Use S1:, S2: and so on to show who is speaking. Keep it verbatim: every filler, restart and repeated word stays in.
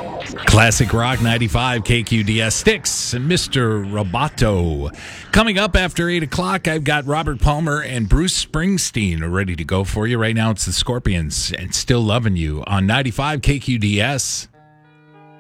S1: Classic Rock ninety-five K Q D S Sticks and Mister Roboto. Coming up after eight o'clock, I've got Robert Palmer and Bruce Springsteen ready to go for you. Right now, it's the Scorpions and Still Loving You on ninety-five K Q D S.